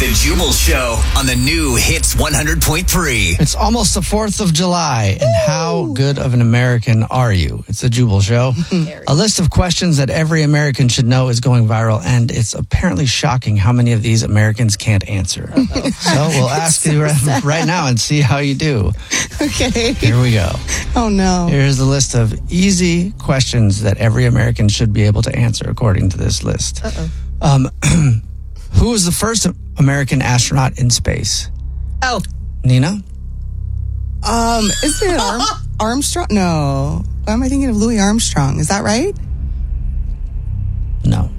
The Jubal Show on the new Hits 100.3. It's almost the 4th of July, and how good of an American are you? It's the Jubal Show. A list of questions that every American should know is going viral, and it's apparently shocking how many of these Americans can't answer. So we'll ask you right now and see how you do. Okay. Here we go. Oh, no. Here's the list of easy questions that every American should be able to answer according to this list. Who was the first American astronaut in space? Oh. Nina? Isn't it Armstrong? No. Why am I thinking of Louis Armstrong? Is that right? No.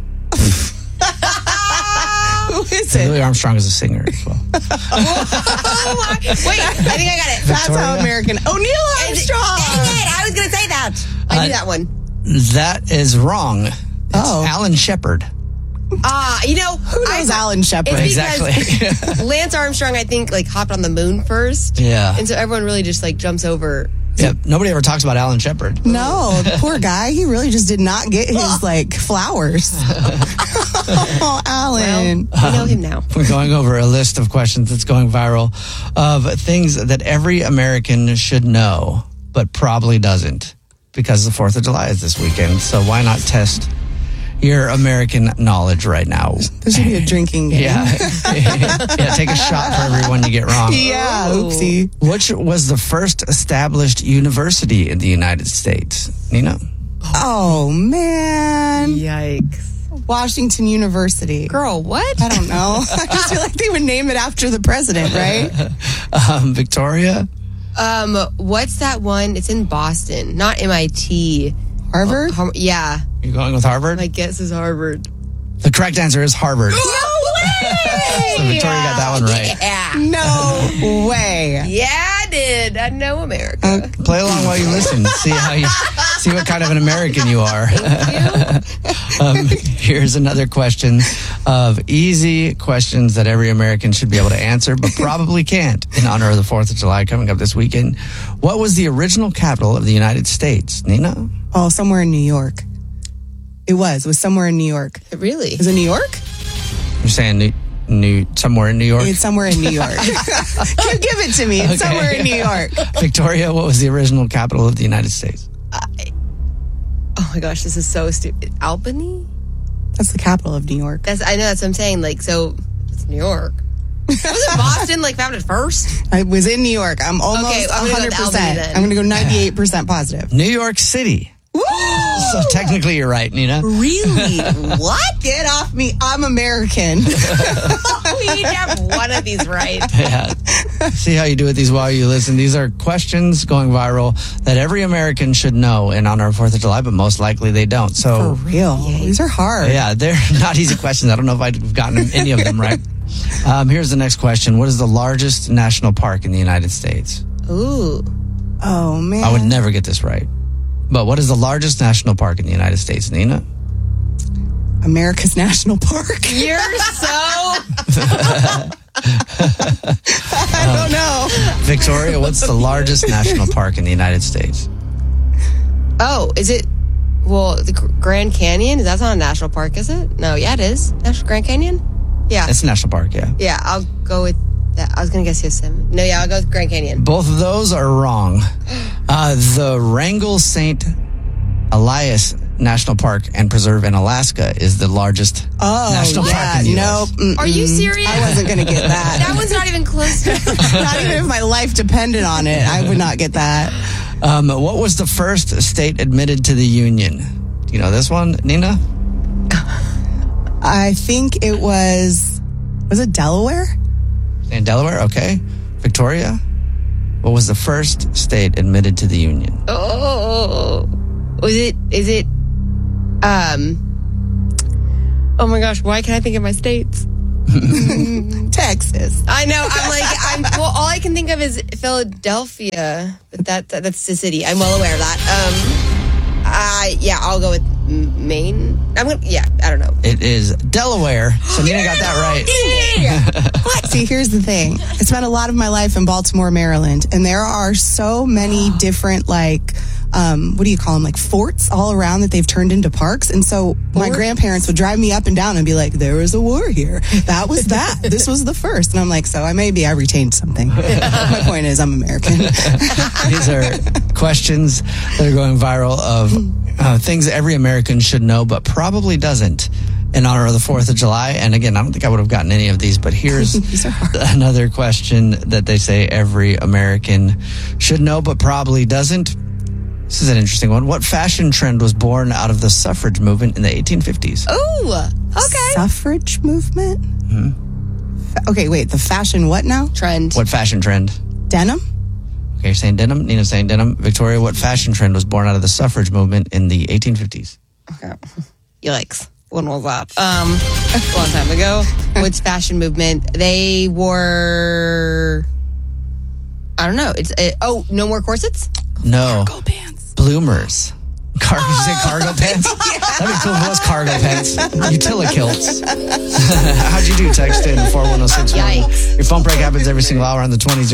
Who is it? Louis Armstrong is a singer as well. Wait, I think I got it. That's Victoria? how American. Oh, Neil Armstrong. Dang it, I was going to say that. I knew that one. That is wrong. It's Alan Shepard. Who knows Alan Shepard? Exactly. Lance Armstrong, I think, hopped on the moon first. Yeah. And so everyone really just, jumps over. Yeah, nobody ever talks about Alan Shepard. No, the poor guy. He really just did not get his, flowers. Oh, Alan. Well, we know him now. We're going over a list of questions that's going viral of things that every American should know, but probably doesn't, because the 4th of July is this weekend. So why not test your American knowledge right now? This should be a drinking game. Yeah. Take a shot for every one you get wrong. Yeah, oopsie. Which was the first established university in the United States? Nina? Oh, man. Yikes. Washington University. Girl, what? I don't know. I just feel like they would name it after the president, right? Victoria? What's that one? It's in Boston, not MIT. Harvard? Yeah. You're going with Harvard? My guess is Harvard. The correct answer is Harvard. No way! So Victoria got that one right. Yeah. No way. Yeah, I did. I know America. Play along while you listen. See what kind of an American you are. Here's another question of easy questions that every American should be able to answer, but probably can't, in honor of the 4th of July coming up this weekend. What was the original capital of the United States? Nina? Oh, somewhere in New York. It was somewhere in New York. Really? Is it New York? You're saying somewhere in New York? It's somewhere in New York. You give it to me. It's somewhere in New York. Victoria, what was the original capital of the United States? Oh my gosh, this is so stupid. Albany? That's the capital of New York. I know, that's what I'm saying. So it's New York. Wasn't Boston founded first? I was in New York. I'm almost Okay, I'm gonna go with 100%. Albany then. I'm going to go 98% positive. New York City. Woo! So technically you're right, Nina. Really? What? Get off me. I'm American. We each have one of these right. Yeah. See how you do with these while you listen. These are questions going viral that every American should know in honor of 4th of July, but most likely they don't. So, For real. These are hard. yeah, they're not easy questions. I don't know if I've gotten any of them right. Here's the next question. What is the largest national park in the United States? Ooh. Oh, man. I would never get this right. But what is the largest national park in the United States, Nina? America's National Park. You're so... I don't know. Victoria, what's the largest national park in the United States? Oh, is it... Well, the Grand Canyon? That's not a national park, is it? No, yeah, it is. National Grand Canyon? Yeah. It's a national park, yeah. Yeah, I'll go with that. I was going to guess Yosemite. No, yeah, I'll go with Grand Canyon. Both of those are wrong. The Wrangell St. Elias National Park and Preserve in Alaska is the largest national park in the US. Nope. Are you serious? I wasn't going to get that. That one's not even close to... Not even if my life depended on it, I would not get that. What was the first state admitted to the Union? Do you know this one, Nina? I think it was it Delaware? In Delaware, okay. Victoria, what was the first state admitted to the Union? Oh, is it, oh my gosh, why can't I think of my states? Texas. I know, well, all I can think of is Philadelphia, but that's the city. I'm well aware of that. I'll go with Maine. I don't know. It is Delaware. So Nina got that right. What? See, here's the thing. I spent a lot of my life in Baltimore, Maryland, and there are so many different what do you call them? Like forts all around that they've turned into parks. And so my grandparents would drive me up and down and be like, there was a war here. That was that. This was the first. And I'm like, so I retained something. My point is I'm American. These are questions that are going viral of things every American should know, but probably doesn't, in honor of the 4th of July. And again, I don't think I would have gotten any of these, but here's another question that they say every American should know, but probably doesn't. This is an interesting one. What fashion trend was born out of the suffrage movement in the 1850s? Oh, okay. Suffrage movement? Okay, wait. The fashion what now? Trend. What fashion trend? Denim? Okay, you're saying denim. Nina's saying denim. Victoria, what fashion trend was born out of the suffrage movement in the 1850s? Okay. Yikes. When was that? A long time ago. Which fashion movement? They wore... I don't know. No more corsets? No. Cargo pants. Bloomers. Did you say cargo pants? That'd be cool if it was cargo pants. Utility-kilts. How'd you do? Text in 41061. Yikes. Your phone break happens every single hour on the 20s.